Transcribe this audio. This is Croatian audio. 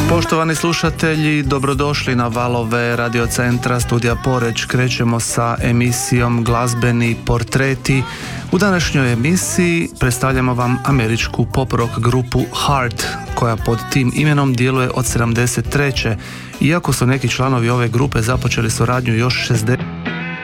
Poštovani slušatelji, dobrodošli na valove radiocentra Studija Poreč. Krećemo sa emisijom Glazbeni portreti. U današnjoj emisiji predstavljamo vam američku pop rock grupu Heart, koja pod tim imenom djeluje od 73. Iako su neki članovi ove grupe započeli suradnju još 60.